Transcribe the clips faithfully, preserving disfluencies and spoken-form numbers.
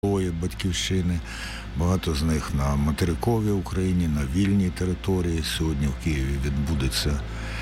Батьківщини, багато з них на материковій Україні, на вільній території. Сьогодні в Києві відбудеться,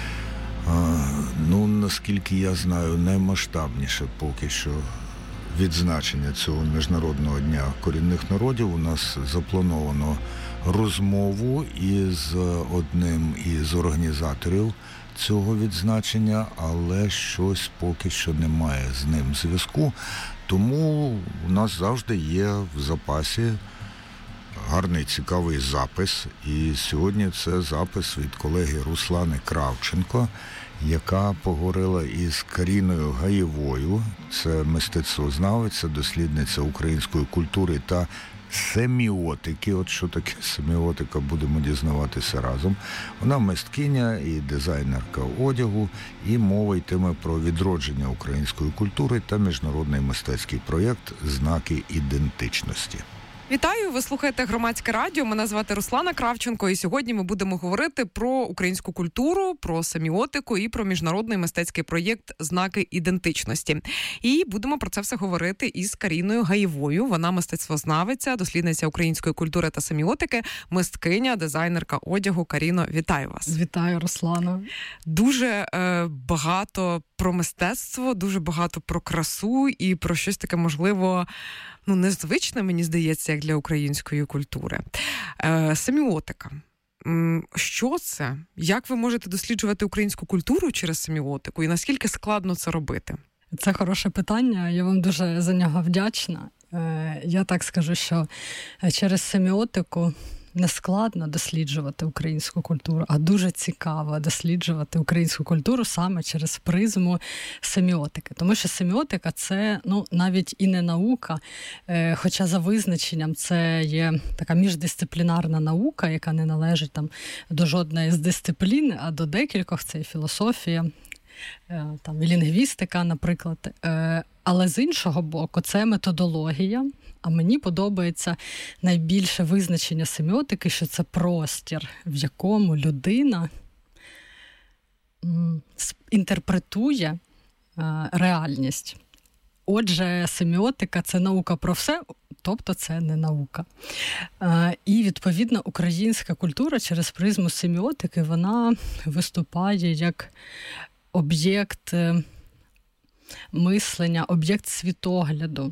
ну, наскільки я знаю, наймасштабніше поки що відзначення цього Міжнародного дня корінних народів. У нас заплановано розмову із одним із організаторів цього відзначення, але щось поки що немає з ним зв'язку. Тому у нас завжди є в запасі гарний, цікавий запис. І сьогодні це запис від колеги Руслани Кравченко, яка поговорила із Каріною Гаєвою. Це мистецтвознавиця, дослідниця української культури та семіотики. От що таке семіотика, будемо дізнаватися разом. Вона мисткиня і дизайнерка одягу, і мова йтиме про відродження української культури та міжнародний мистецький проєкт «Знаки ідентичності». Вітаю, ви слухаєте Громадське радіо, мене звати Руслана Кравченко, і сьогодні ми будемо говорити про українську культуру, про семіотику і про міжнародний мистецький проєкт «Знаки ідентичності». І будемо про це все говорити із Каріною Гаєвою. Вона мистецтвознавиця, дослідниця української культури та семіотики, мисткиня, дизайнерка одягу. Каріно, вітаю вас. Вітаю, Руслана. Дуже е, багато про мистецтво, дуже багато про красу і про щось таке, можливо, ну, незвичне, мені здається, як для української культури. Е, семіотика. Що це? Як ви можете досліджувати українську культуру через семіотику? І наскільки складно це робити? Це хороше питання. Я вам дуже за нього вдячна. Е, я так скажу, що через семіотику не складно досліджувати українську культуру, а дуже цікаво досліджувати українську культуру саме через призму семіотики. Тому що семіотика – це, ну, навіть і не наука, е, хоча за визначенням це є така міждисциплінарна наука, яка не належить там до жодної з дисциплін, а до декількох – це і філософія, е, там, і лінгвістика, наприклад. Е, але з іншого боку, це методологія. А мені подобається найбільше визначення семіотики, що це простір, в якому людина м, інтерпретує е, реальність. Отже, семіотика – це наука про все, тобто це не наука. Е, і, відповідно, українська культура через призму семіотики, вона виступає як об'єкт мислення, об'єкт світогляду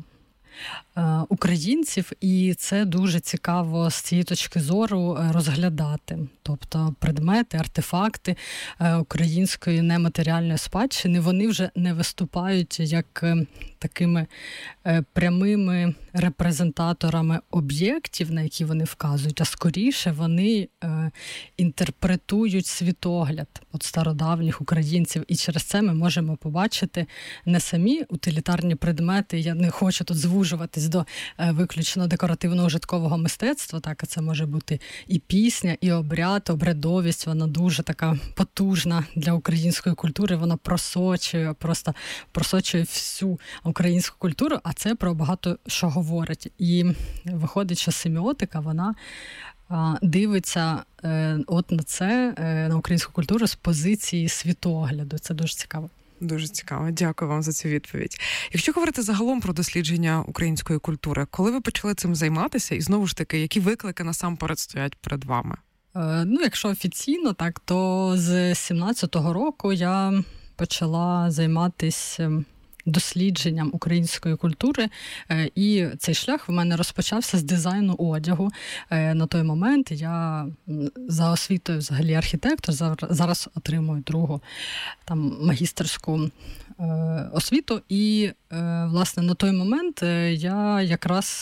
українців, і це дуже цікаво з цієї точки зору розглядати. Тобто предмети, артефакти української нематеріальної спадщини, вони вже не виступають як такими прямими репрезентаторами об'єктів, на які вони вказують, а скоріше вони інтерпретують світогляд от стародавніх українців. І через це ми можемо побачити не самі утилітарні предмети, я не хочу тут звужуватись до виключно декоративно-ужиткового мистецтва, так, а це може бути і пісня, і обряд, обрядовість, вона дуже така потужна для української культури, вона просочує, просто просочує всю українську культуру, а це про багато що говорить. І виходить, що семіотика, вона а, дивиться е, от на це, е, на українську культуру з позиції світогляду. Це дуже цікаво. Дуже цікаво. Дякую вам за цю відповідь. Якщо говорити загалом про дослідження української культури, коли ви почали цим займатися, і знову ж таки, які виклики насамперед стоять перед вами? Е, ну, якщо офіційно, так, то з сімнадцятого року я почала займатися дослідженням української культури, і цей шлях в мене розпочався з дизайну одягу. На той момент я за освітою взагалі архітектор, зараз отримую другу там магістерську освіту, і власне на той момент я якраз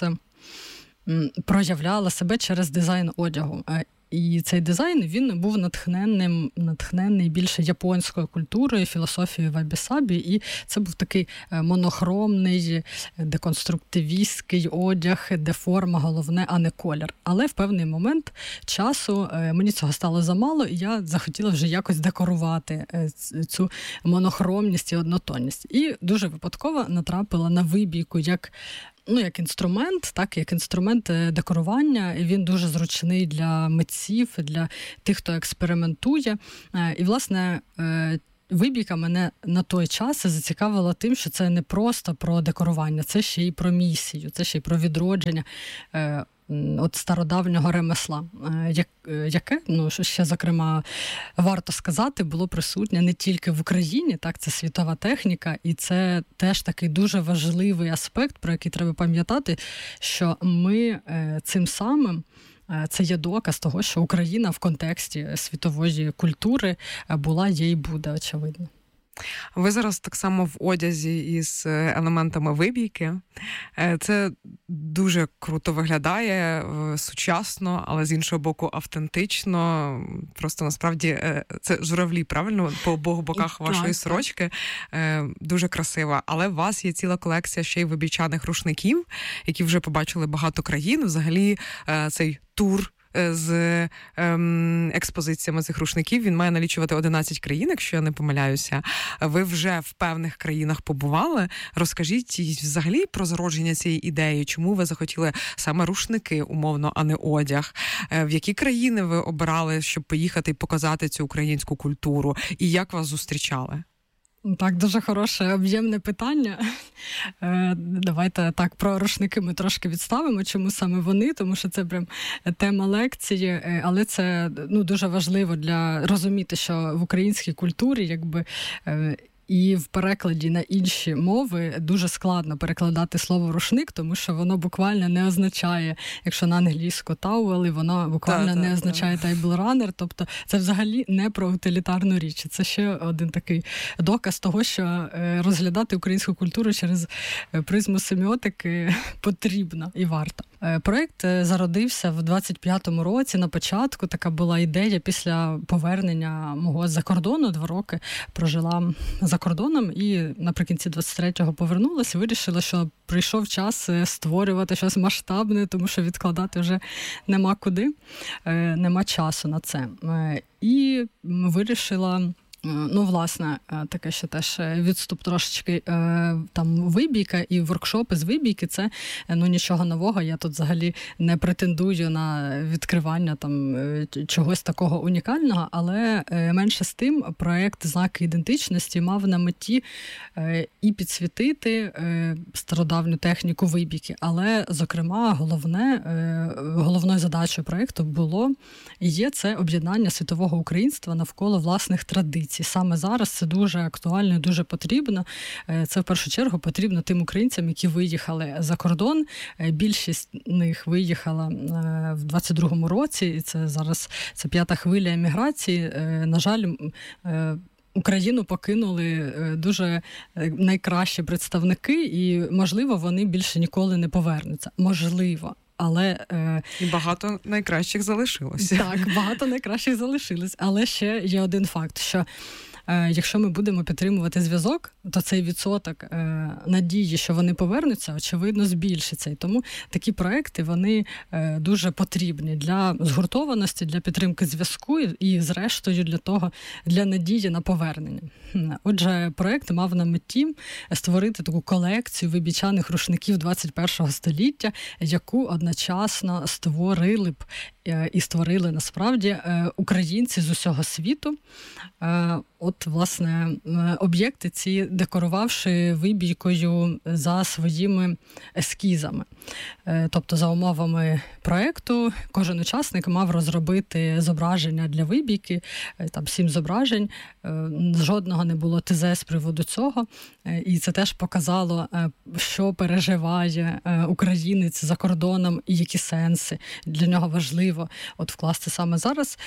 проявляла себе через дизайн одягу. І цей дизайн, він був натхненним, натхнений більше японською культурою, філософією вабі-сабі, і це був такий монохромний, деконструктивістський одяг, де форма головне, а не колір. Але в певний момент часу мені цього стало замало, і я захотіла вже якось декорувати цю монохромність і однотонність. І дуже випадково натрапила на вибійку як Ну, як інструмент, так, як інструмент декорування, і він дуже зручний для митців, для тих, хто експериментує. І, власне, вибійка мене на той час зацікавила тим, що це не просто про декорування, це ще й про місію, це ще й про відродження е, от стародавнього ремесла, е, яке, ну, що ще, зокрема, варто сказати, було присутнє не тільки в Україні, так, це світова техніка, і це теж такий дуже важливий аспект, про який треба пам'ятати, що ми е, цим самим це є доказ того, що Україна в контексті світової культури була, є і буде, очевидно. Ви зараз так само в одязі із елементами вибійки. Це дуже круто виглядає, сучасно, але з іншого боку автентично. Просто насправді це журавлі, правильно? По обох боках вашої так, сорочки. Так. Дуже красиво. Але у вас є ціла колекція ще й вибійчаних рушників, які вже побачили багато країн. Взагалі цей тур з ем, експозиціями цих рушників, він має налічувати одинадцять країн, якщо я не помиляюся. Ви вже в певних країнах побували. Розкажіть взагалі про зародження цієї ідеї, чому ви захотіли саме рушники, умовно, а не одяг. В які країни ви обирали, щоб поїхати і показати цю українську культуру? І як вас зустрічали? Так, дуже хороше, об'ємне питання. Давайте так, про рушники ми трошки відставимо, чому саме вони, тому що це прям тема лекції, але це, ну, дуже важливо для розуміти, що в українській культурі, якби, і в перекладі на інші мови дуже складно перекладати слово «рушник», тому що воно буквально не означає, якщо на англійську «towel», воно буквально да, не да, означає да. «table runner», тобто це взагалі не про утилітарну річ. Це ще один такий доказ того, що розглядати українську культуру через призму семіотики потрібно і варто. Проєкт зародився в двадцять п'ятому році, на початку така була ідея після повернення мого з-за кордону, два роки прожила за кордоном і наприкінці двадцять третього повернулася, вирішила, що прийшов час створювати щось масштабне, тому що відкладати вже нема куди, нема часу на це. І вирішила... Ну, власне, таке ще теж відступ трошечки, там вибійка і воркшопи з вибійки, це, ну, нічого нового, я тут взагалі не претендую на відкривання там чогось такого унікального, але менше з тим проєкт «Знаки ідентичності» мав на меті і підсвітити стародавню техніку вибійки, але, зокрема, головне, головною задачею проєкту було і є це об'єднання світового українства навколо власних традицій. Саме зараз це дуже актуально і дуже потрібно. Це, в першу чергу, потрібно тим українцям, які виїхали за кордон. Більшість них виїхала в двадцять другому році, і це зараз це п'ята хвиля еміграції. На жаль, Україну покинули дуже найкращі представники, і, можливо, вони більше ніколи не повернуться. Можливо. Але і багато найкращих залишилося. Так, багато найкращих залишилось. Але ще є один факт, що е, якщо ми будемо підтримувати зв'язок, то цей відсоток е, надії, що вони повернуться, очевидно, збільшиться. І тому такі проекти, вони е, дуже потрібні для згуртованості, для підтримки зв'язку і, і, зрештою, для того, для надії на повернення. Отже, проект мав на меті створити таку колекцію вибійчаних рушників двадцять першого століття, яку одночасно створили б і створили, насправді, українці з усього світу. От, власне, об'єкти ці декорувавши вибійкою за своїми ескізами. Тобто, за умовами проєкту, кожен учасник мав розробити зображення для вибійки, там сім зображень, жодного не було ТЗ з приводу цього, і це теж показало, що переживає українець за кордоном і які сенси для нього важливо от вкласти саме зараз.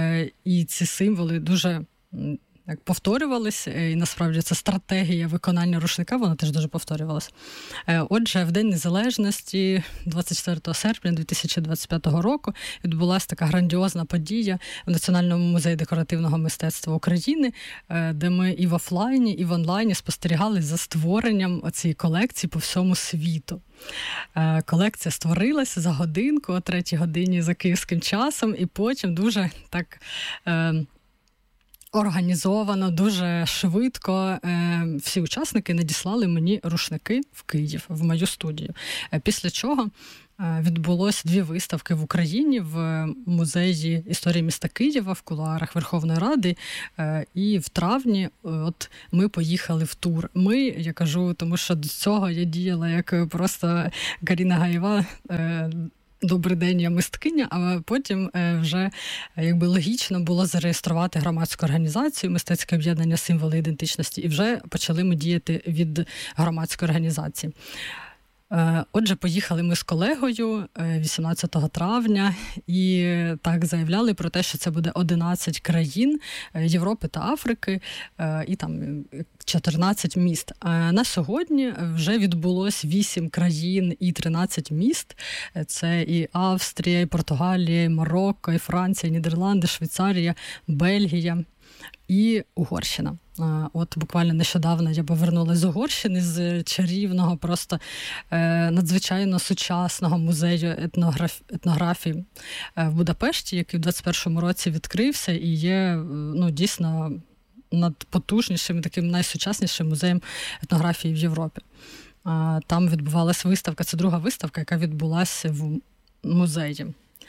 І ці символи дуже як повторювалися, і насправді це стратегія виконання рушника, вона теж дуже повторювалася. Отже, в День Незалежності, двадцять четвертого серпня дві тисячі двадцять п'ятого року, відбулася така грандіозна подія в Національному музеї декоративного мистецтва України, де ми і в офлайні, і в онлайні спостерігали за створенням цієї колекції по всьому світу. Колекція створилася за годинку, о третій годині за київським часом, і потім дуже так... організовано, дуже швидко. Всі учасники надіслали мені рушники в Київ, в мою студію. Після чого відбулось дві виставки в Україні в музеї історії міста Києва в кулуарах Верховної Ради. І в травні от ми поїхали в тур. Ми, я кажу, тому що до цього я діяла як просто Каріна Гаєва, «Добрий день, я мисткиня», а потім вже якби логічно було зареєструвати громадську організацію «Мистецьке об'єднання Символи ідентичності», і вже почали ми діяти від громадської організації. Отже, поїхали ми з колегою вісімнадцятого травня і так заявляли про те, що це буде одинадцять країн Європи та Африки і там чотирнадцять міст. На сьогодні вже відбулось вісім країн і тринадцять міст. Це і Австрія, і Португалія, і Марокко, і Франція, і Нідерланди, Швейцарія, Бельгія і Угорщина. От буквально нещодавно я повернулася з Угорщини, з чарівного, просто е, надзвичайно сучасного музею етнограф... етнографії в Будапешті, який в двадцять першому році відкрився і є, ну, дійсно надпотужнішим, таким найсучаснішим музеєм етнографії в Європі. Е, там відбувалася виставка, це друга виставка, яка відбулася в музеї.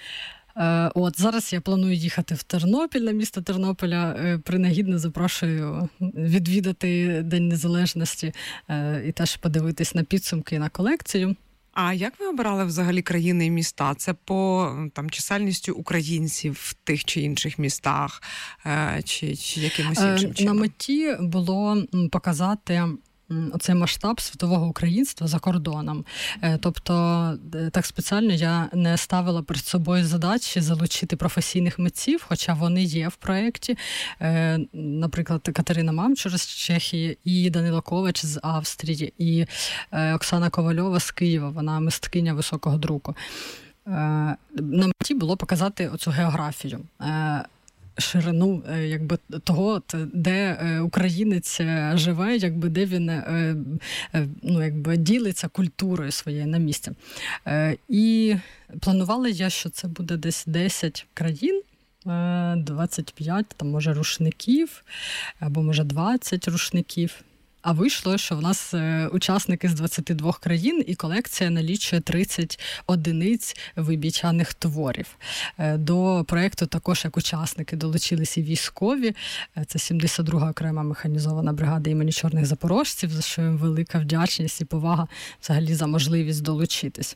От, зараз я планую їхати в Тернопіль, на місто Тернополя. Принагідно запрошую відвідати День Незалежності і теж подивитись на підсумки і на колекцію. А як ви обирали взагалі країни і міста? Це по там чисельністю українців в тих чи інших містах, чи, чи якимось іншим чином? На меті було показати оцей масштаб світового українства за кордоном. Тобто, так спеціально я не ставила перед собою задачі залучити професійних митців, хоча вони є в проєкті. Наприклад, Катерина Мамчур з Чехії, і Данило Ковач з Австрії, і Оксана Ковальова з Києва, вона мисткиня високого друку. На меті було показати оцю географію. Ширину, якби, того, де українець живе, якби, де він, ну, якби, ділиться культурою своєю на місці. І планувала я, що це буде десь десять країн, двадцять п'ять, там, може, рушників, або, може, двадцять рушників. А вийшло, що в нас учасники з двадцяти двох країн, і колекція налічує тридцять одиниць вибічаних творів. До проєкту також як учасники долучилися військові. Це сімдесят друга окрема механізована бригада імені Чорних Запорожців, за що їм велика вдячність і повага взагалі за можливість долучитись.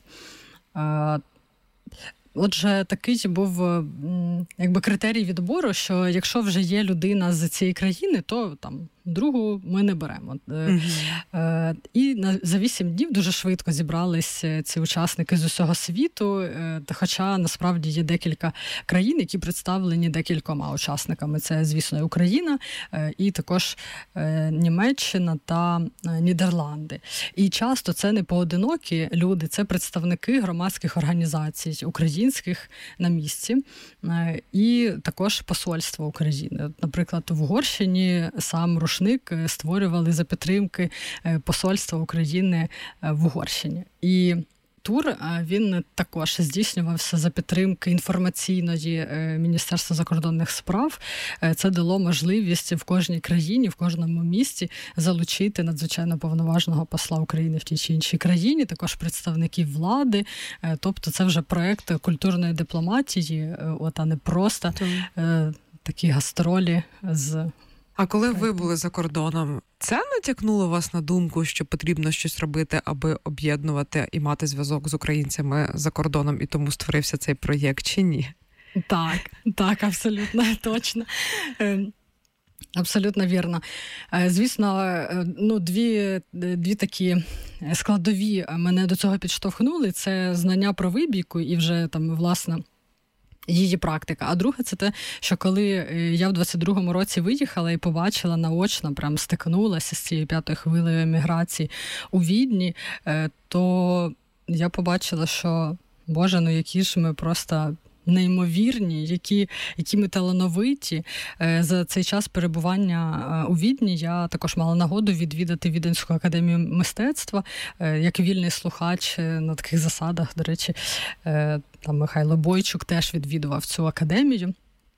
Отже, такий був якби критерій відбору, що якщо вже є людина з цієї країни, то там другу ми не беремо. Mm-hmm. І на, за вісім днів дуже швидко зібрались ці учасники з усього світу, хоча насправді є декілька країн, які представлені декількома учасниками. Це, звісно, Україна, і також Німеччина та Нідерланди. І часто це не поодинокі люди, це представники громадських організацій українських на місці, і також посольство України. Наприклад, в Угорщині сам рушник створювали за підтримки посольства України в Угорщині. І тур, він також здійснювався за підтримки інформаційної Міністерства закордонних справ. Це дало можливість в кожній країні, в кожному місті залучити надзвичайно повноважного посла України в тій чи іншій країні, також представників влади. Тобто це вже проєкт культурної дипломатії, от, а не просто mm. такі гастролі з... А коли ви були за кордоном, це натякнуло вас на думку, що потрібно щось робити, аби об'єднувати і мати зв'язок з українцями за кордоном, і тому створився цей проєкт, чи ні? Так, так, абсолютно, точно. Абсолютно вірно. Звісно, ну, дві, дві такі складові мене до цього підштовхнули. Це знання про вибійку і вже там, власне, її практика. А друге, це те, що коли я в двадцять другому році виїхала і побачила наочно, прям стикнулася з цією п'ятою хвилею еміграції у Відні, то я побачила, що, Боже, ну які ж ми просто неймовірні, які, які ми талановиті. За цей час перебування у Відні я також мала нагоду відвідати Віденську академію мистецтва, як вільний слухач на таких засадах, до речі, там Михайло Бойчук теж відвідував цю академію.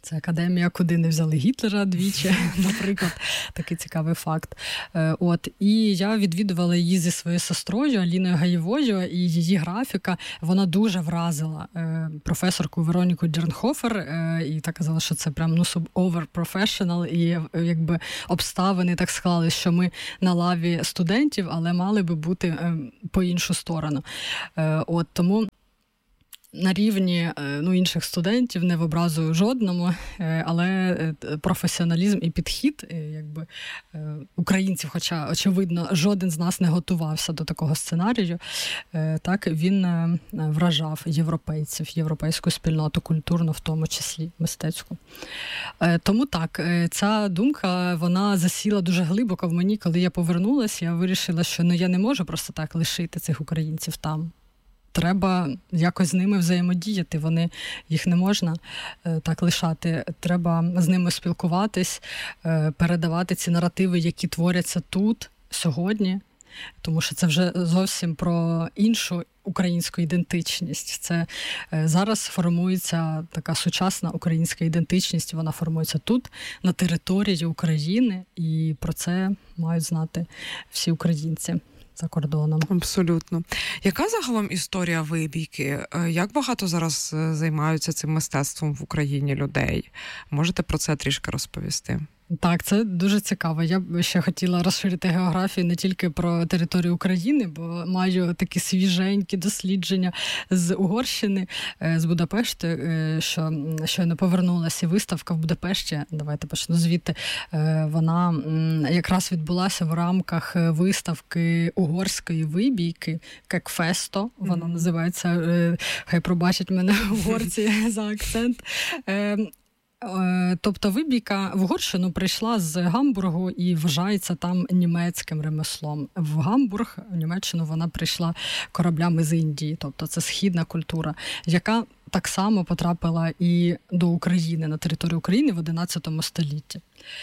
Це академія, куди не взяли Гітлера двічі, наприклад, такий цікавий факт. От. І я відвідувала її зі своєю сестрою Аліною Гаєвою, і її графіка, вона дуже вразила професорку Вероніку Дернхофер, і так казала, що це прям, ну, over-professional, і якби обставини так склали, що ми на лаві студентів, але мали би бути по іншу сторону. От, тому на рівні, ну, інших студентів, не в образу жодному, але професіоналізм і підхід, якби, українців, хоча, очевидно, жоден з нас не готувався до такого сценарію, так, він вражав європейців, європейську спільноту, культурну, в тому числі мистецьку. Тому так, ця думка, вона засіла дуже глибоко в мені, коли я повернулася, я вирішила, що, ну, я не можу просто так лишити цих українців там. Треба якось з ними взаємодіяти, вони, їх не можна е, так лишати. Треба з ними спілкуватись, е, передавати ці наративи, які творяться тут, сьогодні, тому що це вже зовсім про іншу українську ідентичність. Це е, зараз формується така сучасна українська ідентичність, вона формується тут, на території України, і про це мають знати всі українці за кордоном. Абсолютно. Яка загалом історія вибійки? Як багато зараз займаються цим мистецтвом в Україні людей? Можете про це трішки розповісти? Так, це дуже цікаво. Я б ще хотіла розширити географію не тільки про територію України, бо маю такі свіженькі дослідження з Угорщини, з Будапешту, що щойно повернулася виставка в Будапешті. Давайте почну звідти. Вона якраз відбулася в рамках виставки угорської вибійки «Кекфесто». Вона називається, хай пробачать мене угорці за акцент. Тобто вибійка в Угорщину прийшла з Гамбургу і вважається там німецьким ремеслом. В Гамбург, в Німеччину, вона прийшла кораблями з Індії, тобто це східна культура, яка так само потрапила і до України, на територію України в одинадцятому столітті.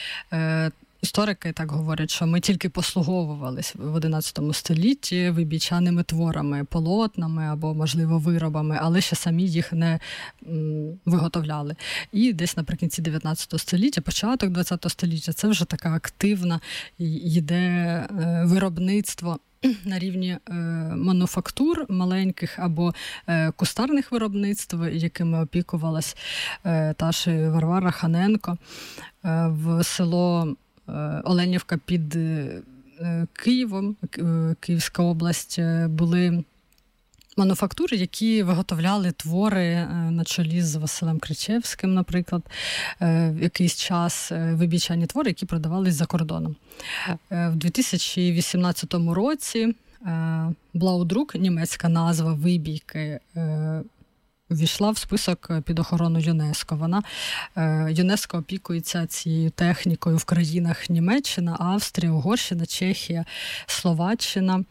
Історики так говорять, що ми тільки послуговувались в одинадцятому столітті вибійчаними творами, полотнами або, можливо, виробами, але ще самі їх не м, виготовляли. І десь наприкінці дев'ятнадцятого століття, початок двадцятого століття, це вже така активна, йде е, виробництво на рівні е, мануфактур маленьких або е, кустарних виробництв, якими опікувалась е, та ж Варвара Ханенко. Е, в село Оленівка під Києвом, Київська область, були мануфактури, які виготовляли твори на чолі з Василем Кричевським, наприклад, в якийсь час вибійчані твори, які продавались за кордоном. В дві тисячі вісімнадцятому році Блаудрук, німецька назва вибійки, ввійшла в список під охорону ЮНЕСКО. Вона, ЮНЕСКО опікується цією технікою в країнах Німеччина, Австрія, Угорщина, Чехія, Словаччина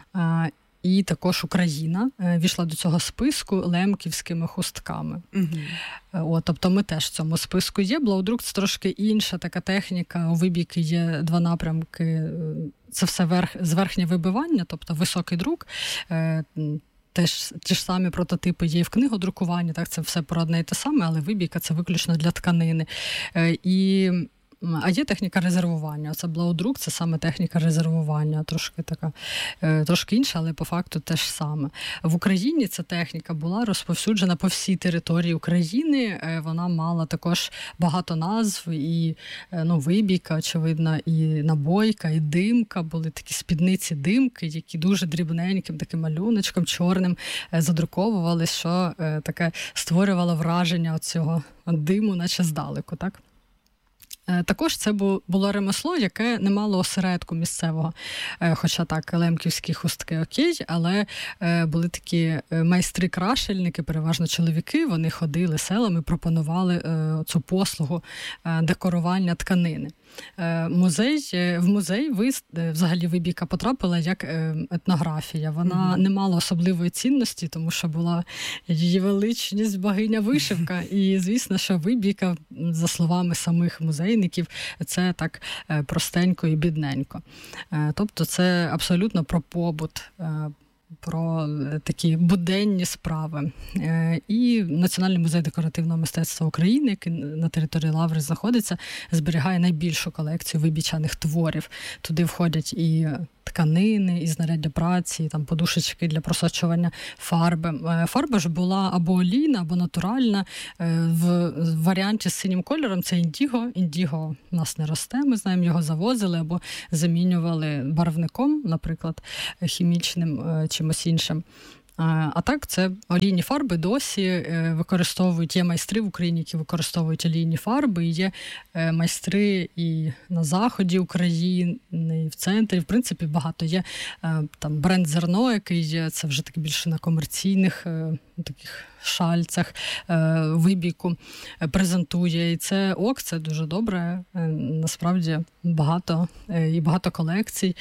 і також Україна ввійшла до цього списку лемківськими хустками. Угу. О, тобто ми теж в цьому списку є. Блаудрук – це трошки інша така техніка. У вибійки є два напрямки. Це все верх, зверхнє вибивання, тобто високий друк. Теж ті ж самі прототипи є і в книгодрукуванні, так, це все про одне і те саме, але вибійка – це виключно для тканини. І, а є техніка резервування. Це блаудрук, це саме техніка резервування, трошки така, трошки інша, але по факту те ж саме. В Україні ця техніка була розповсюджена по всій території України. Вона мала також багато назв, і, ну, вибійка, очевидно, і набойка, і димка. Були такі спідниці-димки, які дуже дрібненьким таким малюночком чорним задруковували, що таке створювало враження цього диму, наче здалеку, так? Також це було ремесло, яке не мало осередку місцевого, хоча так, лемківські хустки окей, але були такі майстри-крашельники, переважно чоловіки, вони ходили селами, пропонували цю послугу декорування тканини. Музей, в музей взагалі вибійка потрапила як етнографія. Вона mm-hmm. не мала особливої цінності, тому що була її величність богиня вишивка. І, звісно, що вибійка, за словами самих музейників, це так простенько і бідненько. Тобто це абсолютно про побут, про такі буденні справи. І Національний музей декоративного мистецтва України, який на території Лаври знаходиться, зберігає найбільшу колекцію вибічаних творів. Туди входять і тканини, і знаряддя праці, і там подушечки для просочування фарби. Фарба ж була або олійна, або натуральна. В варіанті з синім кольором це індіго. Індіго у нас не росте, ми знаємо, його завозили або замінювали барвником, наприклад, хімічним, чимось іншим. А так, це олійні фарби досі використовують, є майстри в Україні, які використовують олійні фарби, і є майстри і на заході України, і в центрі, в принципі, багато. Є там бренд «Зерно», який є, це вже таки більше на комерційних таких шальцях, вибійку презентує. І це ок, це дуже добре. Насправді багато і багато колекцій.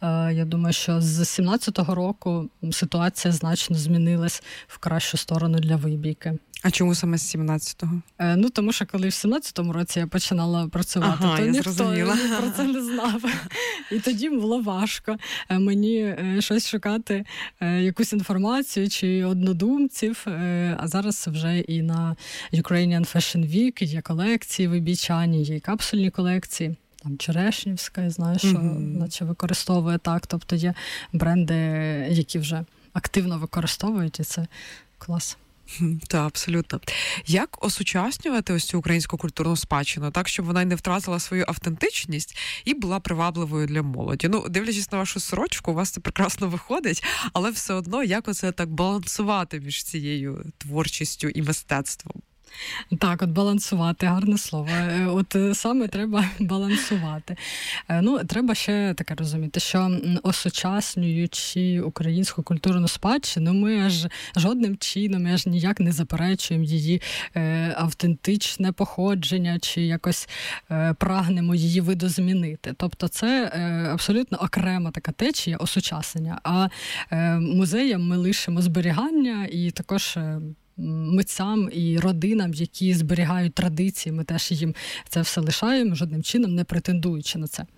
Я думаю, що з сімнадцятого року ситуація значно змінилась в кращу сторону для вибійки. А чому саме з сімнадцятого? Е, ну, тому що коли в сімнадцятому році я починала працювати, ага, то я ніхто зрозуміла. про це не знав. І тоді було важко мені щось шукати, якусь інформацію чи однодумців. А зараз вже і на Ukrainian Fashion Week є колекції вибічані, є і капсульні колекції. Там Черешнівська, я знаю, що mm-hmm. наче використовує так. Тобто є бренди, які вже активно використовують, і це клас. Так, абсолютно. Як осучаснювати ось цю українську культурну спадщину, так, щоб вона й не втратила свою автентичність і була привабливою для молоді? Ну, дивлячись на вашу сорочку, у вас це прекрасно виходить, але все одно, як оце так балансувати між цією творчістю і мистецтвом? Так, от балансувати, гарне слово. От саме треба балансувати. Ну, треба ще таке розуміти, що осучаснюючи українську культурну спадщину, ми аж жодним чином, ми аж ніяк не заперечуємо її автентичне походження чи якось прагнемо її видозмінити. Тобто це абсолютно окрема така течія осучаснення. А музеям ми лишимо зберігання і також митцям і родинам, які зберігають традиції, ми теж їм це все лишаємо, жодним чином не претендуючи на це.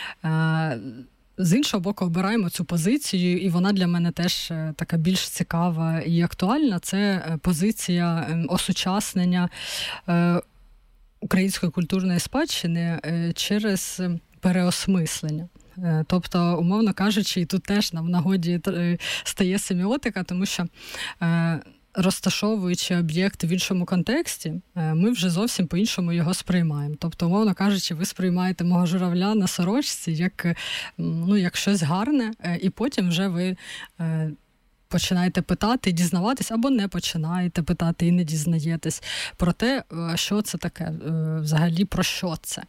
З іншого боку, обираємо цю позицію, і вона для мене теж така більш цікава і актуальна. Це позиція осучаснення української культурної спадщини через переосмислення. Тобто, умовно кажучи, і тут теж нам в нагоді стає семіотика, тому що розташовуючи об'єкт в іншому контексті, ми вже зовсім по-іншому його сприймаємо. Тобто, умовно кажучи, ви сприймаєте мого журавля на сорочці як, ну, як щось гарне, і потім вже ви починаєте питати, дізнаватись, або не починаєте питати і не дізнаєтесь про те, що це таке, взагалі про що це.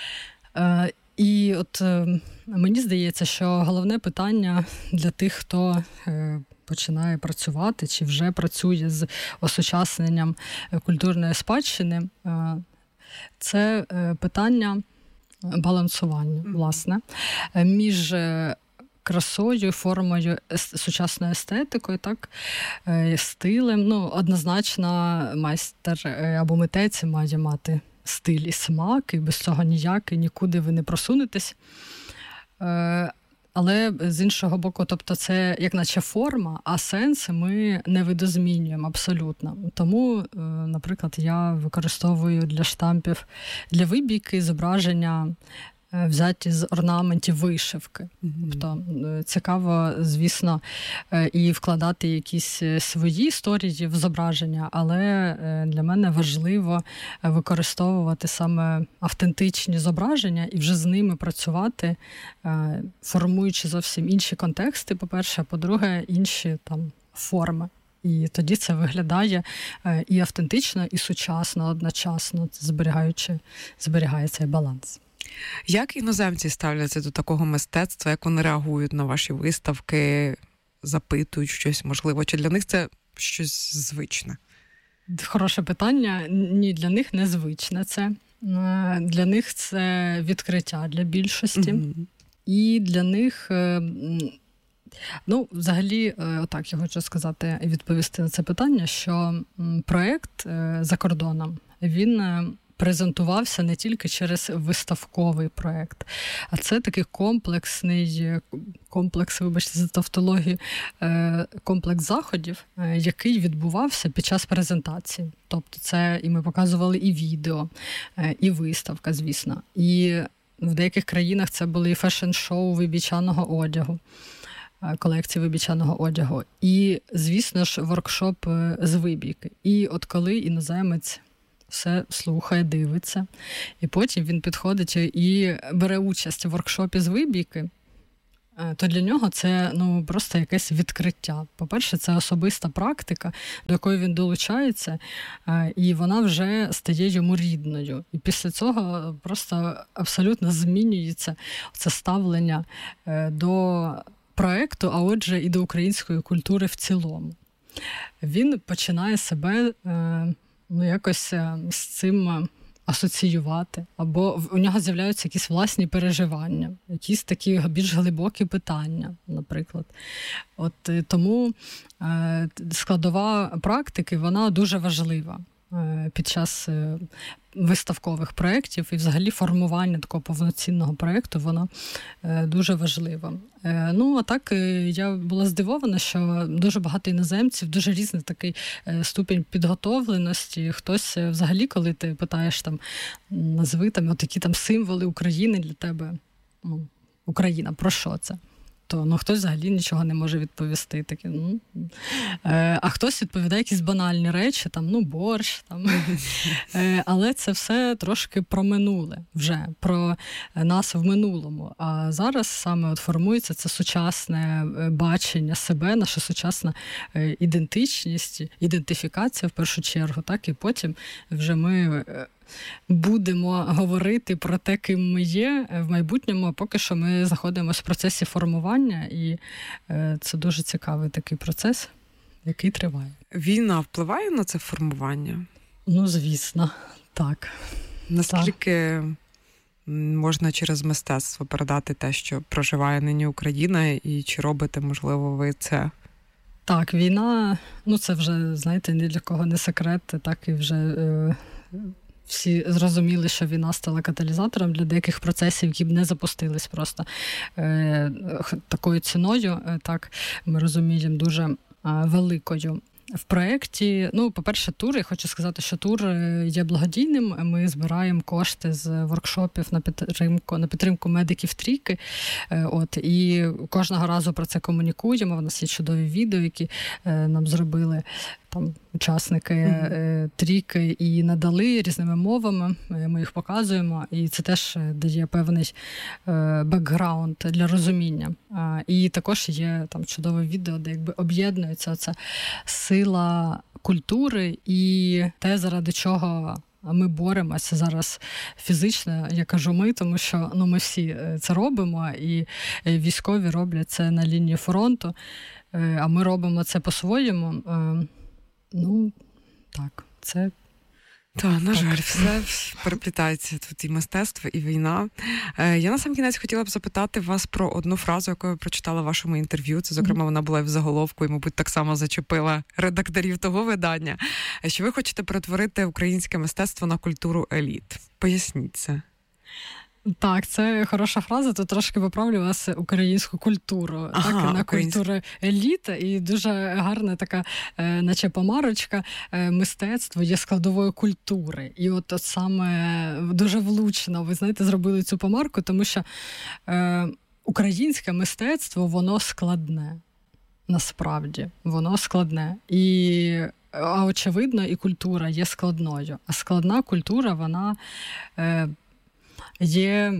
І от мені здається, що головне питання для тих, хто починає працювати чи вже працює з осучасненням культурної спадщини, це питання балансування, власне, між красою, формою, сучасною естетикою, так, стилем. Ну, однозначно, майстер або митець має мати стиль і смак, і без цього ніяк, і нікуди ви не просунетесь. Але з іншого боку, тобто це як наче форма, а сенс ми не видозмінюємо абсолютно. Тому, наприклад, я використовую для штампів, для вибійки зображення взяті з орнаментів вишивки. Mm-hmm. Тобто цікаво, звісно, і вкладати якісь свої історії в зображення, але для мене важливо використовувати саме автентичні зображення і вже з ними працювати, формуючи зовсім інші контексти, по-перше, а по-друге, інші там форми. І тоді це виглядає і автентично, і сучасно одночасно, зберігаючи, зберігає цей баланс. Як іноземці ставляться до такого мистецтва, як вони реагують на ваші виставки, запитують щось, можливо, чи для них це щось звичне? Хороше питання. Ні, для них не звичне це. Для них це відкриття для більшості. Mm-hmm. І для них, ну, взагалі, отак я хочу сказати і відповісти на це питання, що проєкт за кордоном, він презентувався не тільки через виставковий проєкт, а це такий комплексний, комплекс, вибачте за тавтологію, комплекс заходів, який відбувався під час презентації. Тобто це і ми показували і відео, і виставка, звісно. І в деяких країнах це були і фешн-шоу вибічаного одягу, колекції вибічаного одягу. І, звісно ж, воркшоп з вибійки. І от коли іноземець все слухає, дивиться, і потім він підходить і бере участь у воркшопі з вибійки, то для нього це ну, просто якесь відкриття. По-перше, це особиста практика, до якої він долучається, і вона вже стає йому рідною. І після цього просто абсолютно змінюється це ставлення до проєкту, а отже і до української культури в цілому. Він починає себе ну, якось з цим асоціювати, або у нього з'являються якісь власні переживання, якісь такі більш глибокі питання, наприклад. От тому е, складова практики, вона дуже важлива е, під час е, виставкових проєктів, і взагалі формування такого повноцінного проєкту, воно е, дуже важливо. Е, ну, а так, е, я була здивована, що дуже багато іноземців, дуже різний такий е, ступінь підготовленості. Хтось е, взагалі, коли ти питаєш, там, назви там, отакі там символи України для тебе, ну, Україна, про що це? То, ну, хтось взагалі нічого не може відповісти. Такі, ну. е, а хтось відповідає якісь банальні речі, там, ну, борщ. Там. е, але це все трошки про минуле вже, про нас в минулому. А зараз саме от формується це сучасне бачення себе, наша сучасна ідентичність, ідентифікація в першу чергу, так, і потім вже ми будемо говорити про те, ким ми є в майбутньому, а поки що ми знаходимося в процесі формування, і це дуже цікавий такий процес, який триває. Війна впливає на це формування? Ну, звісно, так. Наскільки так. можна через мистецтво передати те, що проживає нині Україна, і чи робите, можливо, ви це? Так, війна, ну це вже, знаєте, ні для кого не секрет, так і вже... Е- Всі зрозуміли, що війна стала каталізатором для деяких процесів, які б не запустились просто е, такою ціною, е, так, ми розуміємо, дуже е, великою. В проєкті, ну, по-перше, тур, я хочу сказати, що тур є благодійним. Ми збираємо кошти з воркшопів на підтримку, на підтримку медиків трійки. От, і кожного разу про це комунікуємо. У нас є чудові відео, які нам зробили там учасники mm-hmm. трійки і надали різними мовами. Ми їх показуємо, і це теж дає певний бекграунд для розуміння. І також є там чудове відео, де якби об'єднується ця сила культури і те, заради чого ми боремося зараз фізично, я кажу ми, тому що ну, ми всі це робимо, і військові роблять це на лінії фронту, а ми робимо це по-своєму. Ну, так, це... Так, на жаль, все переплітається тут і мистецтво, і війна. Я на сам кінець хотіла б запитати вас про одну фразу, яку я прочитала в вашому інтерв'ю. Це, зокрема, вона була і в заголовку, і, мабуть, так само зачепила редакторів того видання, що ви хочете перетворити українське мистецтво на культуру еліт. Поясніть це. Так, це хороша фраза, то трошки поправлю вас українську культуру, ага, так, на українську культуру еліт, і дуже гарна така, е, наче помарочка, е, мистецтво є складовою культури. І от, от саме дуже влучно, ви знаєте, зробили цю помарку, тому що е, українське мистецтво, воно складне, насправді, воно складне. І а очевидно, і культура є складною. А складна культура, вона... Е, є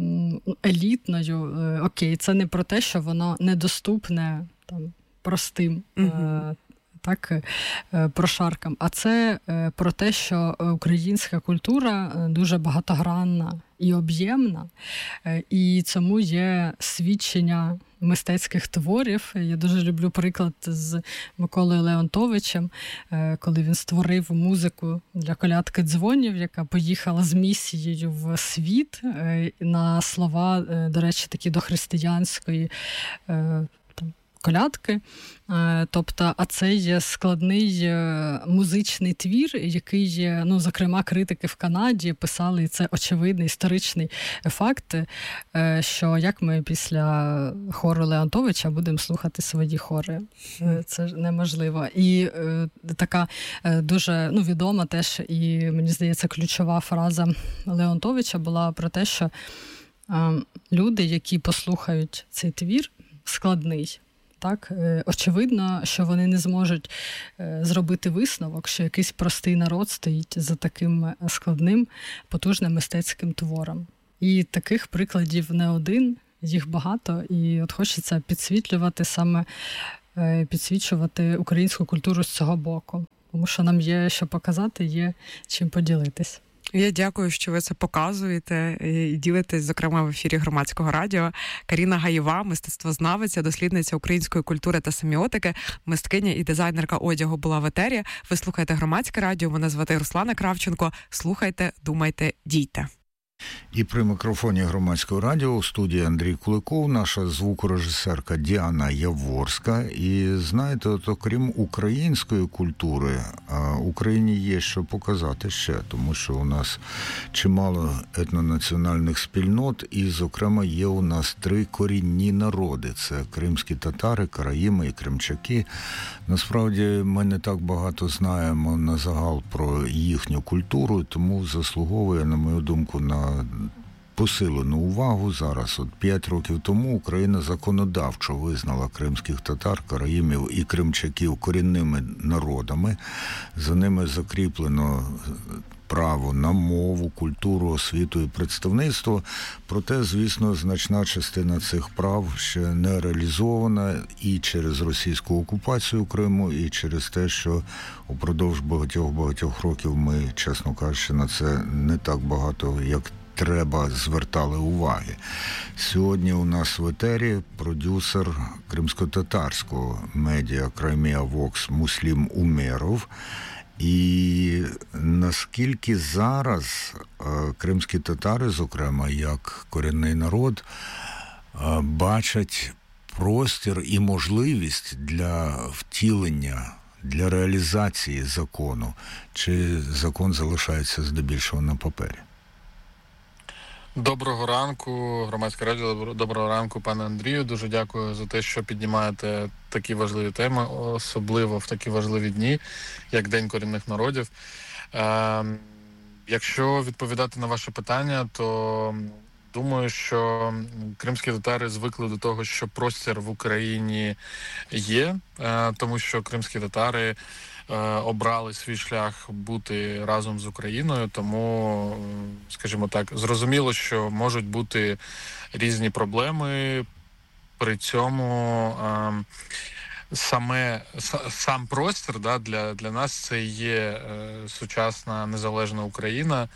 елітною, окей, це не про те, що воно недоступне там, простим mm-hmm. так, прошаркам, а це про те, що українська культура дуже багатогранна і об'ємна, і цьому є свідчення мистецьких творів. Я дуже люблю приклад з Миколою Леонтовичем, коли він створив музику для колядки дзвонів, яка поїхала з місією в світ на слова, до речі, такі дохристиянської там, колядки. Тобто, а це є складний музичний твір, який, ну, зокрема, критики в Канаді писали, і це очевидний історичний факт, що як ми після хору Леонтовича будемо слухати свої хори. Це ж неможливо. І така дуже, ну, відома теж, і, мені здається, ключова фраза Леонтовича була про те, що люди, які послухають цей твір, складний, так, очевидно, що вони не зможуть зробити висновок, що якийсь простий народ стоїть за таким складним, потужним мистецьким твором. І таких прикладів не один, їх багато, і от хочеться підсвітлювати саме, підсвічувати українську культуру з цього боку. Тому що нам є що показати, є чим поділитись. Я дякую, що ви це показуєте і ділитесь, зокрема, в ефірі Громадського радіо. Каріна Гаєва, мистецтвознавиця, дослідниця української культури та семіотики, мисткиня і дизайнерка одягу була в етері. Ви слухаєте Громадське радіо, мене звати Руслана Кравченко. Слухайте, думайте, дійте. І при мікрофоні Громадського радіо у студії Андрій Куликов, наша звукорежисерка Діана Яворська. І знаєте, от окрім української культури, Україні є що показати ще, тому що у нас чимало етнонаціональних спільнот, і, зокрема, є у нас три корінні народи. Це кримські татари, караїми і кримчаки. Насправді, ми не так багато знаємо на загал про їхню культуру, тому заслуговує, на мою думку, на посилену увагу зараз. От п'ять років тому Україна законодавчо визнала кримських татар, караїмів і кримчаків корінними народами. За ними закріплено право на мову, культуру, освіту і представництво. Проте, звісно, значна частина цих прав ще не реалізована і через російську окупацію Криму, і через те, що упродовж багатьох-багатьох років ми, чесно кажучи, на це не так багато, як треба, звертали уваги. Сьогодні у нас в етері продюсер кримсько-татарського медіа Crimea Vox Муслім Умеров. І наскільки зараз кримські татари, зокрема, як корінний народ, бачать простір і можливість для втілення, для реалізації закону, чи закон залишається здебільшого на папері? Доброго ранку, Громадське радіо, доброго ранку, пане Андрію. Дуже дякую за те, що піднімаєте такі важливі теми, особливо в такі важливі дні, як День корінних народів. Е, якщо відповідати на ваше питання, то думаю, що кримські татари звикли до того, що простір в Україні є, е, тому що кримські татари обрали свій шлях бути разом з Україною, тому, скажімо так, зрозуміло, що можуть бути різні проблеми. При цьому саме сам простір, да, для, для нас це і є сучасна незалежна Україна.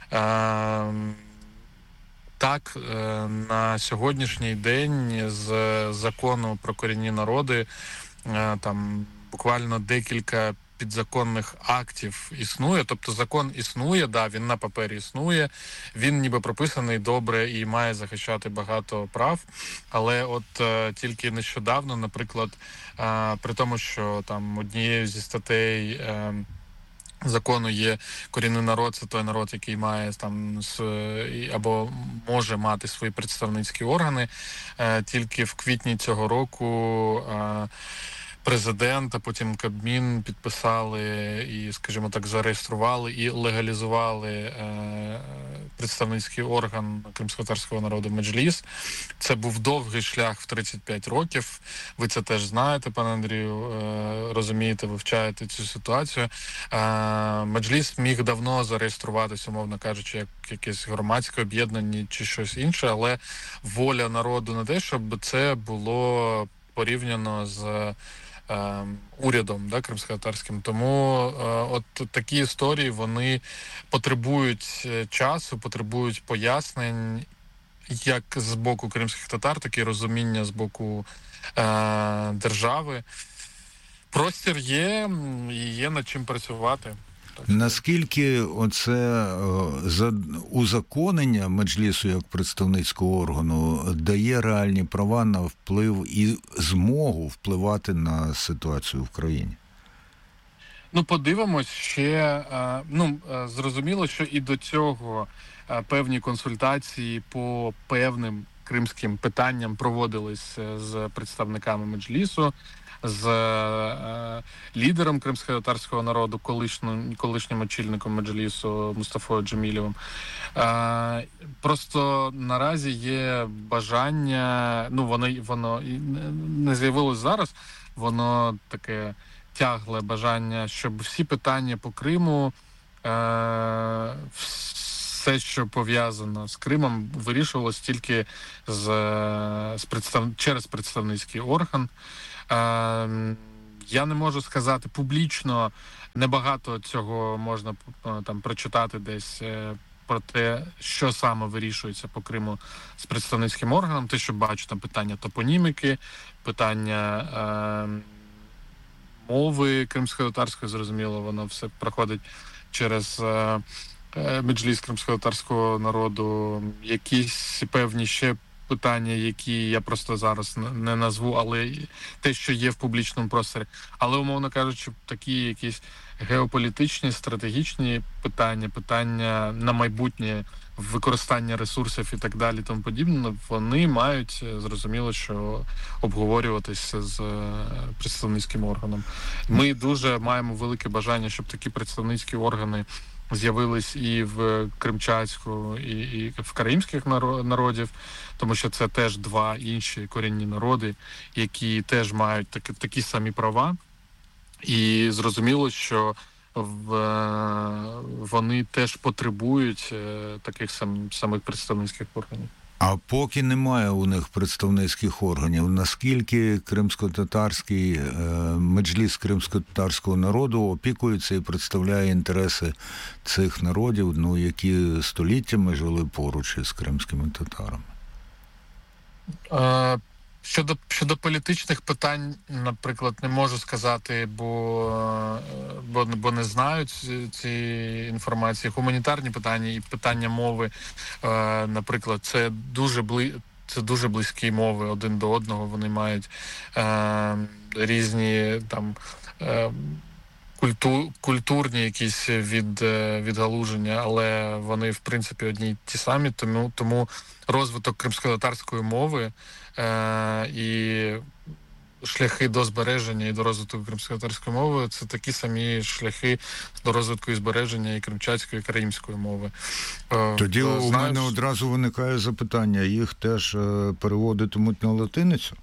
Так, на сьогоднішній день з закону про корінні народи там буквально декілька підзаконних актів існує, тобто закон існує, да, він на папері існує, він ніби прописаний добре і має захищати багато прав, але от е, тільки нещодавно, наприклад, е, при тому, що там однією зі статей е, закону є корінний народ, це той народ, який має там або може мати свої представницькі органи, е, тільки в квітні цього року е, Президент, а потім Кабмін підписали і, скажімо так, зареєстрували і легалізували е, представницький орган кримськотатарського народу Меджліс. Це був довгий шлях в тридцять п'ять років. Ви це теж знаєте, пане Андрію, е, розумієте, вивчаєте цю ситуацію. Е, Меджліс міг давно зареєструватися, умовно кажучи, як якесь громадське об'єднання чи щось інше, але воля народу на те, щоб це було порівняно з Е, урядом, да, кримськотатарським. Тому е, от такі історії, вони потребують часу, потребують пояснень як з боку кримських татар, так і розуміння з боку е, держави. Простір є, і є над чим працювати. Наскільки оце е, узаконення Меджлісу як представницького органу дає реальні права на вплив і змогу впливати на ситуацію в країні? Ну, подивимось ще. Ну, зрозуміло, що і до цього певні консультації по певним кримським питанням проводились з представниками Меджлісу, з е, лідером кримськотатарського народу, колишнім, колишнім очільником Меджлісу Мустафою Джемілєвим. Е, просто наразі є бажання, ну воно, воно не з'явилось зараз, воно таке тягле бажання, щоб всі питання по Криму, е, все, що пов'язано з Кримом, вирішувалось тільки з, з представ... через представницький орган. Я не можу сказати публічно, небагато цього можна там прочитати десь про те, що саме вирішується по Криму з представницьким органом. Те, що бачу, там питання топоніміки, питання е, мови кримськотатарської, зрозуміло, воно все проходить через е, Меджліс кримськотатарського народу, якісь певні ще питання, які я просто зараз не назву, але те, що є в публічному просторі. Але, умовно кажучи, такі якісь геополітичні, стратегічні питання, питання на майбутнє, використання ресурсів і так далі, тому подібне, вони мають, зрозуміло, що обговорюватися з представницьким органом. Ми дуже маємо велике бажання, щоб такі представницькі органи з'явились і в Кримчацьку, і, і в караїмських народів, тому що це теж два інші корінні народи, які теж мають такі, такі самі права. І зрозуміло, що в, вони теж потребують таких сам, самих представницьких органів. А поки немає у них представницьких органів, наскільки кримсько-татарський е, Меджліс кримсько-татарського народу опікується і представляє інтереси цих народів, ну, які століттями жили поруч із кримськими татарами? Е, щодо, щодо політичних питань, наприклад, не можу сказати, бо, бо, бо не знаю ці, ці інформації. Гуманітарні питання і питання мови, е, наприклад, це дуже бли... це дуже близькі мови один до одного. Вони мають е, різні там е, культу... культурні якісь від, відгалуження, але вони, в принципі, одні й ті самі, тому, тому розвиток кримськотатарської мови е, і шляхи до збереження і до розвитку кримськотатарської мови — це такі самі шляхи до розвитку і збереження і кримчацької, і караїмської мови. Тоді е, у знаєш... мене одразу виникає запитання, їх теж переводитимуть на латиницю?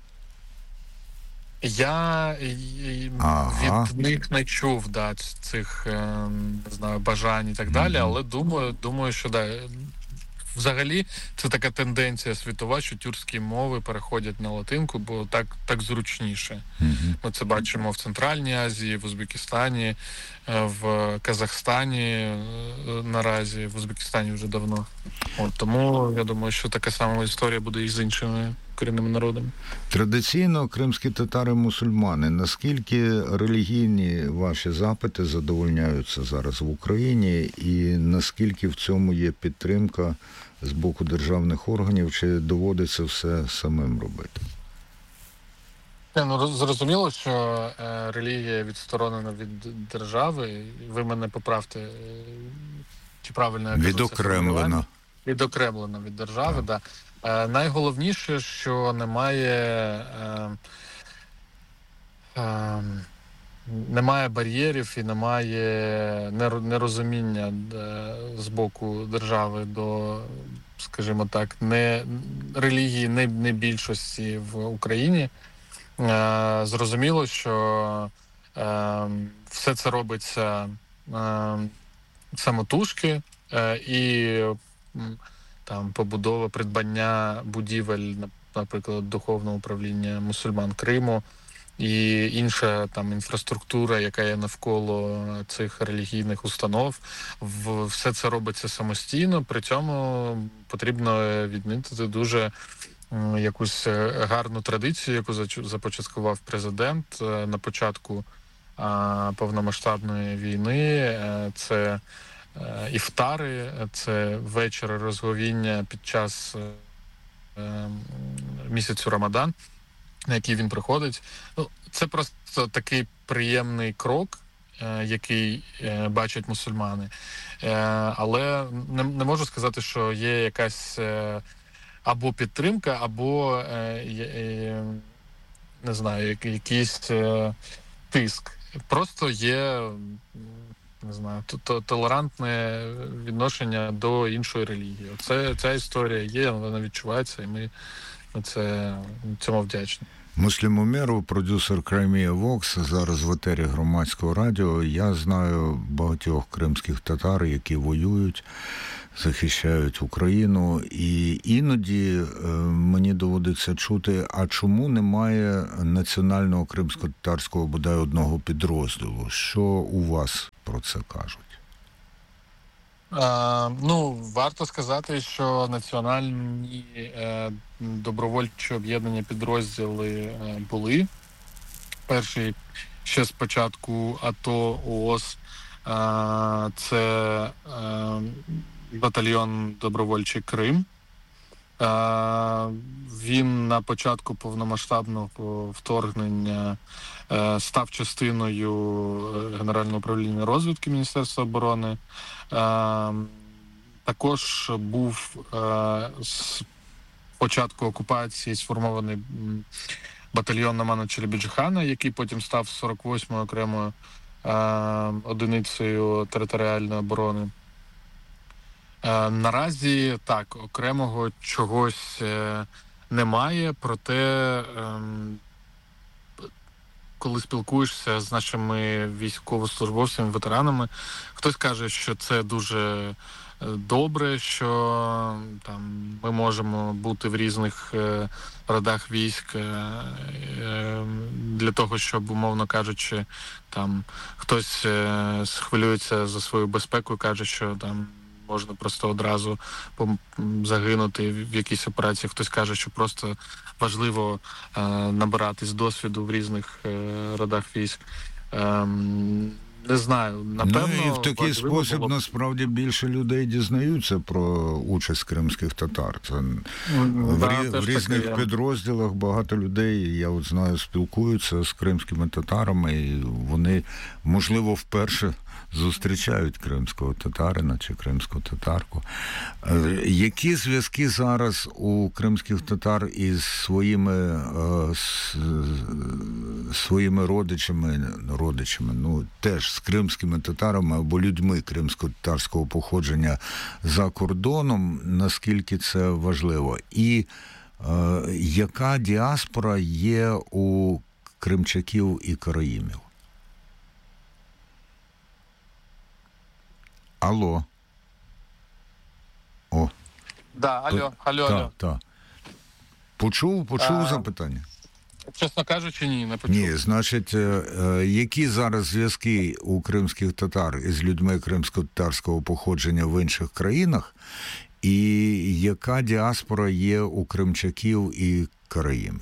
Я ага. від них не чув да, цих не знаю, бажань і так далі, mm-hmm. але думаю, думаю, що да. Взагалі, це така тенденція світова, що тюркські мови переходять на латинку, бо так, так зручніше. Mm-hmm. Ми це бачимо в Центральній Азії, в Узбекистані, в Казахстані наразі, в Узбекистані вже давно. От, тому я думаю, що така сама історія буде і з іншими корінними народами. Традиційно кримські татари-мусульмани. Наскільки релігійні ваші запити задовольняються зараз в Україні, і наскільки в цьому є підтримка з боку державних органів, чи доводиться все самим робити? Ну, зрозуміло, що е, релігія відсторонена від держави. Ви мене поправте, е, чи правильно я кажу, відокремлена. Відокремлена від держави, так. Да. Е, найголовніше, що немає, е, е, немає бар'єрів і немає нерозуміння е, з боку держави до, скажімо так, не релігії, не, не більшості в Україні. Е, зрозуміло, що е, все це робиться е, самотужки е, і там побудова, придбання будівель, наприклад, Духовного управління мусульман Криму і інша там інфраструктура, яка є навколо цих релігійних установ. В, все це робиться самостійно, при цьому потрібно відмітити дуже якусь гарну традицію, яку започаткував президент на початку повномасштабної війни. Це іфтари, це вечори розговіння під час місяцю Рамадан, на який він приходить. Ну, це просто такий приємний крок, який бачать мусульмани. Але не, не можу сказати, що є якась або підтримка, або не знаю, якийсь тиск. Просто є, не знаю, толерантне відношення до іншої релігії. Це, ця історія є, вона відчувається, і ми це, цьому вдячні. Муслім Умєров, продюсер Crimea Vox, зараз в етері Громадського радіо. Я знаю багатьох кримських татар, які воюють, захищають Україну, і іноді е, мені доводиться чути, а чому немає національного кримсько-татарського, бодай одного підрозділу? Що у вас про це кажуть? А, ну, варто сказати, що національні е, добровольчі об'єднані підрозділи е, були. Перший ще з початку АТО, ООС, е, це е, батальйон добровольчий Крим. Е, він на початку повномасштабного вторгнення е, став частиною Генерального управління розвідки Міністерства оборони. Е, також був е, з початку окупації сформований батальйон Намана Челебіджихана, який потім став сорок восьмою окремою е, одиницею територіальної оборони. Е, наразі так, окремого чогось е, немає, проте е, коли спілкуєшся з нашими військовослужбовцями, ветеранами, хтось каже, що це дуже добре, що там ми можемо бути в різних е, родах військ е, е, для того, щоб, умовно кажучи, там хтось е, схвилюється за свою безпеку і каже, що там можна просто одразу загинути в якійсь операції. Хтось каже, що просто важливо е, набиратись досвіду в різних е, родах військ. Е, Не знаю, напевно... Ну і в такий спосіб, було... насправді, більше людей дізнаються про участь кримських татар. Це mm, в, да, рі... в різних таки, підрозділах багато людей, я от знаю, спілкуються з кримськими татарами, і вони, можливо, вперше зустрічають кримського татарина чи кримську татарку. Які зв'язки зараз у кримських татар із своїми, з, своїми родичами, родичами, ну, теж з кримськими татарами або людьми кримсько-татарського походження за кордоном, наскільки це важливо? І е, яка діаспора є у кримчаків і караїмів? Алло. О. Да, алло, алло, та, алло. Та. Почув, почув а, запитання? Чесно кажучи, ні, не почув. Ні, значить, які зараз зв'язки у кримських татар із людьми кримсько-татарського походження в інших країнах, і яка діаспора є у кримчаків і караїмів?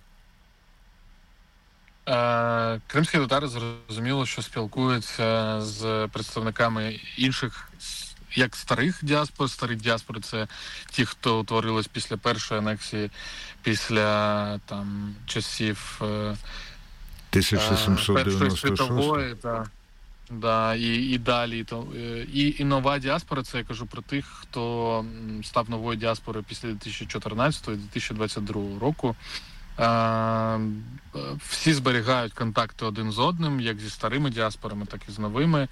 Кримські татари зрозуміло, що спілкуються з представниками інших, як старих діаспор. Старі діаспори – це ті, хто утворились після першої анексії, після там часів тисяча сімсот дев'яносто шостого. Першої світової, та, да, і, і далі. То, і, і нова діаспора – це я кажу про тих, хто став новою діаспорою після дві тисячі чотирнадцятого - дві тисячі двадцять другого року. Всі зберігають контакти один з одним, як зі старими діаспорами, так і з новими.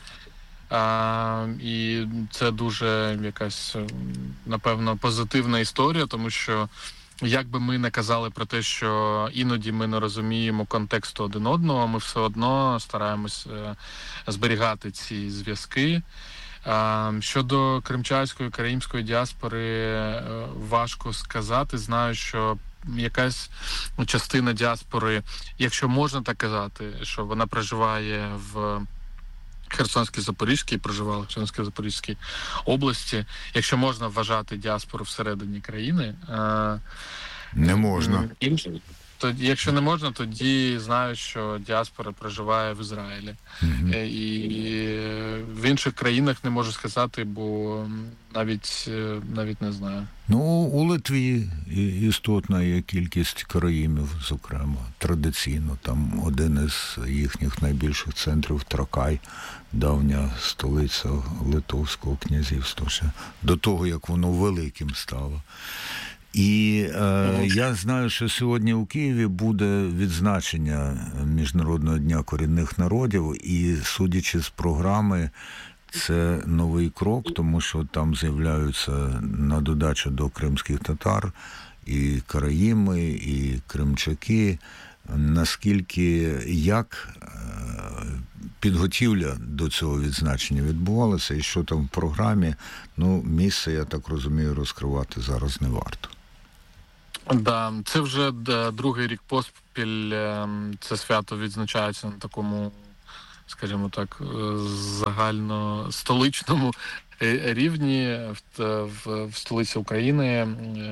І це дуже якась, напевно, позитивна історія, тому що як би ми не казали про те, що іноді ми не розуміємо контексту один одного, ми все одно стараємось зберігати ці зв'язки. Щодо кримчацької, караїмської діаспори важко сказати. Знаю, що якась частина діаспори, якщо можна так казати, що вона проживає в Херсонській, Запорізькій, проживала в Херсонській, Запорізькій області, якщо можна вважати діаспору всередині країни. Не можна. Інші, тоді, якщо не можна, тоді знаю, що діаспора проживає в Ізраїлі. Mm-hmm. І в інших країнах не можу сказати, бо навіть, навіть не знаю. Ну, у Литві істотна є кількість караїмів, зокрема, традиційно. Там один із їхніх найбільших центрів Тракай, давня столиця Литовського князівства, ще до того, як воно великим стало. І е, я знаю, що сьогодні у Києві буде відзначення Міжнародного дня корінних народів, і, судячи з програми, це новий крок, тому що там з'являються на додачу до кримських татар і караїми, і кримчаки. Наскільки, як підготівля до цього відзначення відбувалася, і що там в програмі, ну, місце, я так розумію, розкривати зараз не варто. Да, це вже другий рік поспіль це свято відзначається на такому, скажімо так, загальностоличному рівні в, в, в столиці України.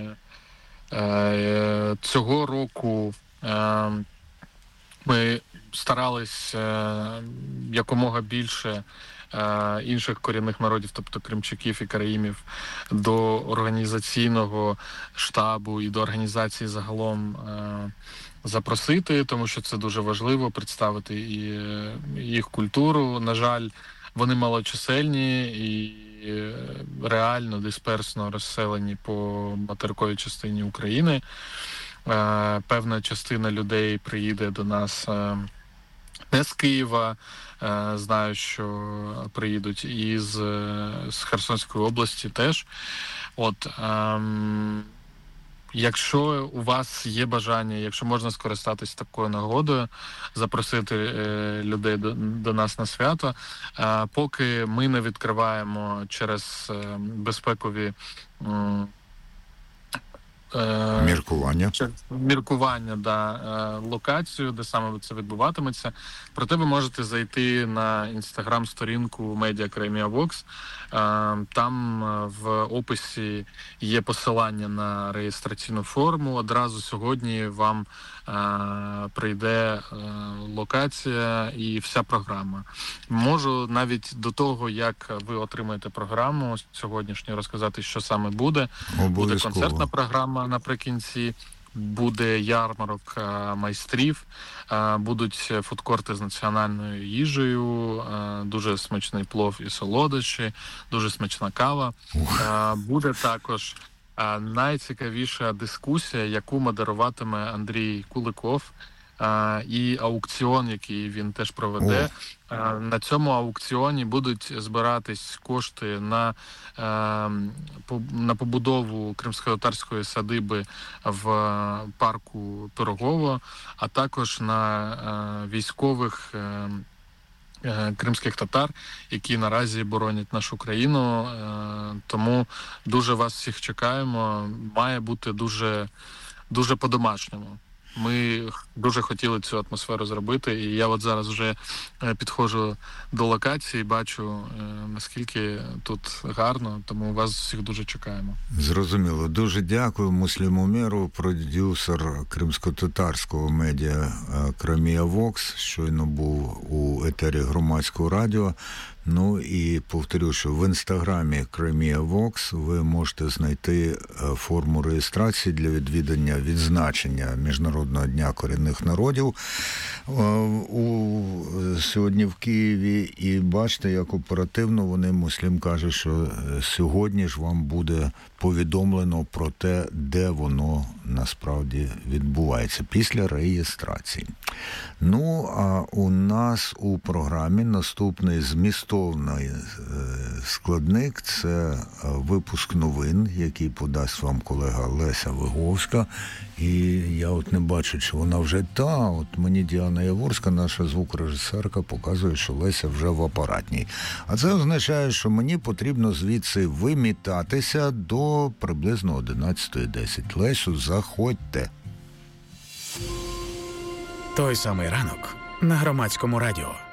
Цього року ми старались якомога більше інших корінних народів, тобто кримчаків і караїмів, до організаційного штабу і до організації загалом запросити, тому що це дуже важливо представити і їх культуру. На жаль, вони малочисельні і реально дисперсно розселені по материковій частині України. Певна частина людей приїде до нас не з Києва, знаю, що приїдуть і з, з Херсонської області теж. От, ем, якщо у вас є бажання, якщо можна скористатись такою нагодою, запросити е, людей до, до нас на свято, е, поки ми не відкриваємо через е, безпекові е, Міркування. Міркування, да, локацію, де саме це відбуватиметься. Проте ви можете зайти на інстаграм-сторінку Media Crimea Vox. Там в описі є посилання на реєстраційну форму. Одразу сьогодні вам прийде локація і вся програма. Можу навіть до того, як ви отримаєте програму сьогоднішню, розказати, що саме буде. Буде концертна програма наприкінці, буде ярмарок майстрів, будуть фудкорти з національною їжею, дуже смачний плов і солодощі, дуже смачна кава. Буде також найцікавіша дискусія, яку модеруватиме Андрій Куликов, і аукціон, який він теж проведе. О. На цьому аукціоні будуть збиратись кошти на, на побудову кримськотатарської садиби в парку Пирогово, а також на військових кримських татар, які наразі боронять нашу країну. Тому дуже вас всіх чекаємо. Має бути дуже, дуже по-домашньому. Ми дуже хотіли цю атмосферу зробити, і я от зараз вже підходжу до локації, бачу, наскільки тут гарно, тому вас всіх дуже чекаємо. Зрозуміло. Дуже дякую Муслім Умєров, продюсер кримсько-татарського медіа Crimea Vox, щойно був у етері Громадського радіо. Ну і повторю, що в інстаграмі Crimea Vox ви можете знайти форму реєстрації для відвідання відзначення Міжнародного дня корінних народів у, сьогодні в Києві. І бачите, як оперативно вони, Муслім каже, що сьогодні ж вам буде повідомлено про те, де воно насправді відбувається після реєстрації. Ну, а у нас у програмі наступний змістовний складник – це випуск новин, який подасть вам колега Леся Виговська. І я от не бачу, чи вона вже та, от мені Діана Яворська, наша звукорежисерка, показує, що Леся вже в апаратній. А це означає, що мені потрібно звідси вимітатися до приблизно одинадцята десять. Лесю, заходьте. Той самий ранок на Громадському радіо.